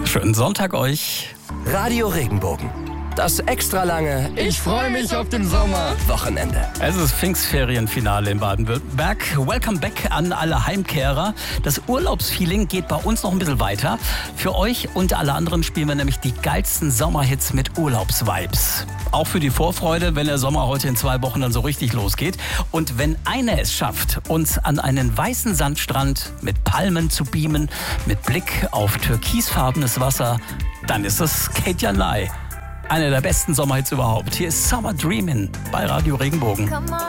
Schönen Sonntag euch. Radio Regenbogen. Das extra lange Ich freue mich auf den Sommer Wochenende. Es ist Pfingstferienfinale in Baden-Württemberg. Welcome back an alle Heimkehrer. Das Urlaubsfeeling geht bei uns noch ein bisschen weiter. Für euch und alle anderen spielen wir nämlich die geilsten Sommerhits mit Urlaubsvibes. Auch für die Vorfreude, wenn der Sommer heute in 2 Wochen dann so richtig losgeht. Und wenn einer es schafft, uns an einen weißen Sandstrand mit Palmen zu beamen, mit Blick auf türkisfarbenes Wasser, dann ist es Katja Lai. Einer der besten Sommerhits überhaupt. Hier ist Summer Dreamin' bei Radio Regenbogen.